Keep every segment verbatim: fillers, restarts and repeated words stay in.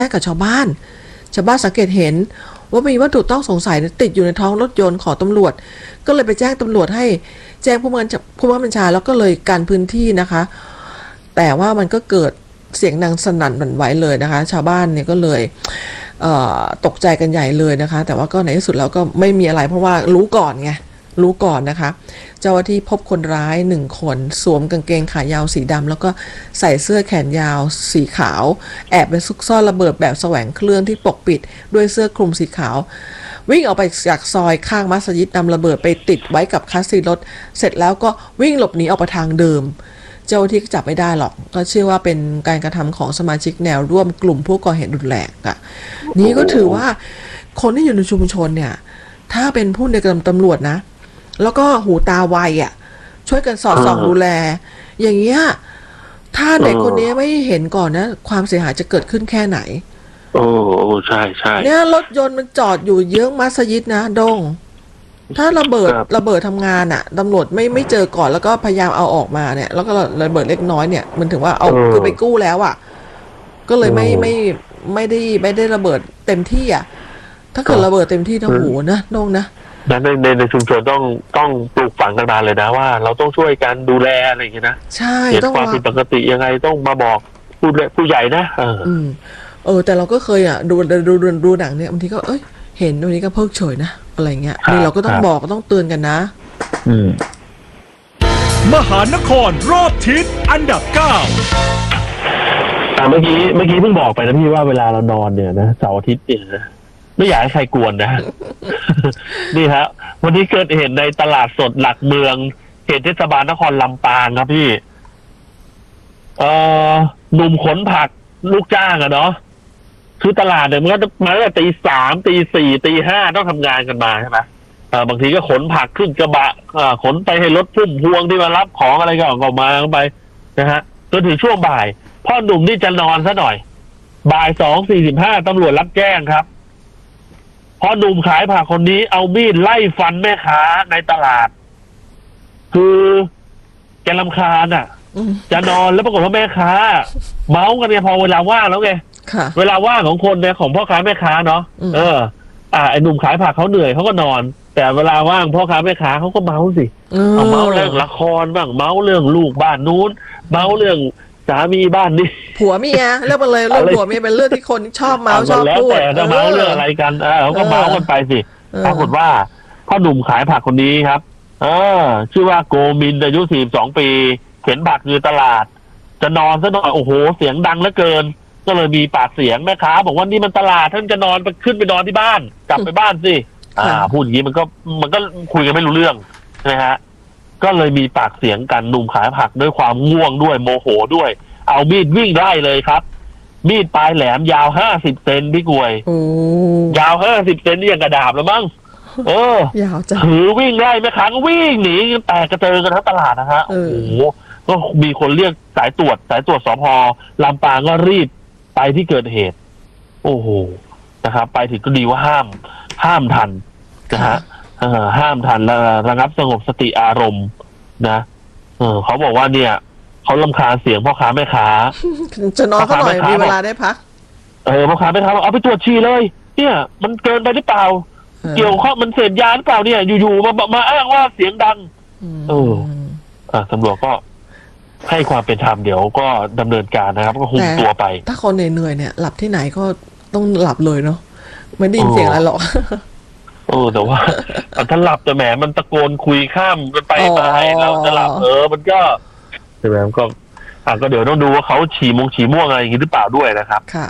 กับชาวบ้านชาวบ้านสังเกตเห็นว่ามีวัตถุต้องสงสัยติดอยู่ในท้องรถยนต์ของตำรวจก็เลยไปแจ้งตำรวจให้แจ้งผู้บัญชาผู้บัญชาแล้วก็เลยกันพื้นที่นะคะแต่ว่ามันก็เกิดเสียงดังสนั่นหวั่นไหวเลยนะคะชาวบ้านเนี่ยก็เลยเอ่อตกใจกันใหญ่เลยนะคะแต่ว่าก็ในที่สุดแล้วก็ไม่มีอะไรเพราะว่ารู้ก่อนไงรู้ก่อนนะคะเจ้าหน้าที่พบคนร้ายหนึ่งคนสวมกางเกงขายาวสีดำแล้วก็ใส่เสื้อแขนยาวสีขาวแอบไปซุกซ่อนระเบิดแบบแสวงเครื่องที่ปกปิดด้วยเสื้อคลุมสีขาววิ่งออกไปจากซอยข้างมัสยิดนำระเบิดไปติดไว้กับคัสซีรถเสร็จแล้วก็วิ่งหลบหนีออกไปทางเดิมเจ้าหน้าที่จับไม่ได้หรอกก็เชื่อว่าเป็นการกระทำของสมาชิกแนวร่วมกลุ่มผู้ก่อเหตุรุนแรงอ่ะนี้ก็ถือว่าคนที่อยู่ในชุมชนเนี่ยถ้าเป็นผู้ในกรมตำรวจนะแล้วก็หูตาไวอ่ะช่วยกันสอดส่องดูแลอย่างเงี้ยถ้าเด็กคนนี้ไม่เห็นก่อนนะความเสียหายจะเกิดขึ้นแค่ไหนโอ้ใช่ใช่เนี่ยรถยนต์มันจอดอยู่เยื้องมัสยิดนะดงถ้าระเบิดระเบิดทำงานอ่ะตำรวจไม่ไม่เจอก่อนแล้วก็พยายามเอาออกมาเนี่ยแล้วก็ระเบิดเล็กน้อยเนี่ยมันถึงว่าเอาคือไปกู้แล้วอ่ะก็เลยไม่ไม่ไม่ได้ไม่ได้ระเบิดเต็มที่อ่ะถ้าเกิดระเบิดเต็มที่นะโหนะดงนะในในในชุมชนต้องต้องปลูกฝังกันมาเลยนะว่าเราต้องช่วยกันดูแลอะไรอย่างเงี้ยนะใช่เห็นความผิดปกติยังไงต้องมาบอกผู้ผู้ใหญ่นะเออเออแต่เราก็เคยอ่ะดูดูดูดูหนังเนี่ยบางทีก็เอ้ยเห็นวันนี้ก็เพิกเฉยนะอะไรเงี้ยนี่เราก็ต้องบอกก็ต้องเตือนกันนะอืมมหานครรอบทิศอันดับเก้าอ่าเมื่อกี้เมื่อกี้เพิ่งบอกไปนะพี่ว่าเวลาเรานอนเนี่ยนะเสาร์อาทิตย์เนี่ยนะไม่อยากให้ใครกวนนะนี่ฮะวันนี้เกิดเหตุในตลาดสดหลักเมืองเขตเทศบาลนครลำปางครับพี่เอ่อหนุ่มขนผักลูกจ้างอะเนาะคือตลาดเนี่ยมันก็มาตั้งแต่ตีสามตีสี่ตีห้าต้องทำงานกันมาใช่ไหมอ่าบางทีก็ขนผักขึ้นกระบะอ่าขนไปให้รถพุ่มพวงที่มารับของอะไรก็ออกมาไปนะฮะจนถึงช่วงบ่ายพ่อหนุ่มนี่จะนอนซะหน่อยบ่ายสองสี่สิบห้าตำรวจรับแจ้งครับพอหนุ่มขายผักคนนี้เอามีดไล่ฟันแม่ค้าในตลาดคือแกรำคาญอ่ะจะนอนแล้วปรากฏว่าแม่ค้าเมาส์กันเนี่ยพอเวลาว่างแล้วไงเวลาว่างของคนเนี่ยของพ่อค้าแม่ค้าเนาะเอออ่าไอ้หนุ่มขายผักเขาเหนื่อยเขาก็นอนแต่เวลาว่างพ่อค้าแม่ค้าเขาก็เมาส์สิเอาเมาส์เรื่องละครบ้างเมาส์เรื่องลูกบ้านนู้นเมาส์เรื่องสามีบ้านนี้ผัวเมียเรื่องอะไรเรื่องผัวเมียเป็นเรื่องที่คนชอบเมาส์ชอบพูดแล้วแต่จะเมาส์เรื่องอะไรกันเออเขาก็เมาส์กันไปสิปรากฏว่าพ่อหนุ่มขายผักคนนี้ครับเออชื่อว่าโกมินอายุสี่สิบสองปีเข็นผักอยู่ตลาดจะนอนซะหน่อยโอ้โหเสียงดังเหลือเกินก็เลยมีปากเสียงแม่ค้าบอกว่านี่มันตลาดท่านจะนอนไปขึ้นไปนอนที่บ้านกลับไปบ้านสิอ่าพูดอย่างนี้มันก็มันก็คุยกันไม่รู้เรื่องนะฮะก็เลยมีปากเสียงกันหนุ่มขายผักด้วยความง่วงด้วยโมโหด้วยเอามีดวิ่งไล่เลยครับมีดปลายแหลมยาวห้าสิบเซนพี่กวยยาวห้าสิบเซนนี่อย่างกระดาบแล้วมั้งเออยาวจังถือวิ่งไล่แม่ค้าก็วิ่งหนีแตกกระเจิงกันทั้งตลาดนะฮะโอ้โหก็มีคนเรียกสายตรวจสายตรวจสภ.ลำปางก็รีบไปที่เกิดเหตุโอ้โหนะครับไปถึงก็ดีว่าห้ามห้ามทันนะฮะห้ามทันแล้วระงับสงบสติอารมณ์นะเออเขาบอกว่าเนี่ยเขารำคาญเสียงพ่อค้าแม่ค้าจะนอนก็หน่อยมีเวลาได้พักเออพ่อค้าแม่ค้าเอาไปตรวจฉี่เลยเนี่ยมันเกินไปหรือเปล่าเกี่ยวข้องมันเสพยาหรือเปล่าเนี่ยอยู่ๆมามาอ้างว่าเสียงดังเอออ่าตำรวจก็ให้ความเป็นธรรมเดี๋ยวก็ดำเนินการนะครับก็คุมตัวไปถ้าคนเหนื่อยเนี่ยหลับที่ไหนก็ต้องหลับเลยเนาะไม่ได้ยินเสียงอะไรหรอกเออแต่ว่าถ้าหลับแต่แหมมันตะโกนคุยข้ามกันไปมาให้เราจะหลับเออมันก็ใช่ไหมก็อ่ะก็เดี๋ยวต้องดูว่าเขาฉี่มงฉี่ม่วงอะไรอย่างนี้หรือเปล่าด้วยนะครับค่ะ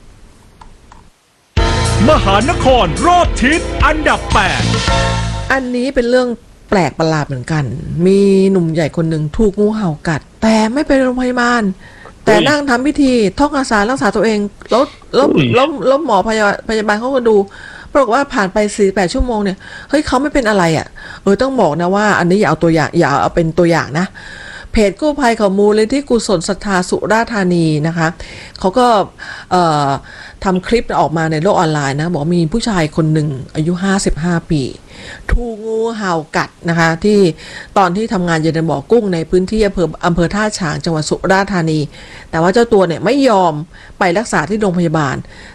มหานครรอบทิศอันดับแปดอันนี้เป็นเรื่องแปลกประหลาดเหมือนกันมีหนุ่มใหญ่คนหนึ่งถูกงูเห่ากัดแต่ไม่ไปโรงพยาบาลแต่นั่งทำพิธีท่องคาถารักษาตัวเองแล้วแล้วแล้วแล้วหมอพยาพยาบาลเขาก็ดูปรากฏว่าผ่านไปสี่แปดชั่วโมงเนี่ยเฮ้ยเขาไม่เป็นอะไรอ่ะเออต้องบอกนะว่าอันนี้อย่าเอาตัวอย่างอย่าเอาเป็นตัวอย่างนะเพจกู้ภัยเขามูลเลยที่กุศลศรัทธาสุราษฎร์ธานีนะคะเขาก็เอ่อทำคลิปออกมาในโลกออนไลน์นะบอกมีผู้ชายคนหนึ่งอายุห้าสิบห้าปีถูกงูเห่ากัดนะคะที่ตอนที่ทำงานอยู่ในบ่อกุ้งในพื้นที่อำเภออำเภอท่าฉางจังหวัดสุราษฎร์ธานีแต่ว่าเจ้าตัวเนี่ยไม่ยอมไปรักษาที่โรงพยาบาล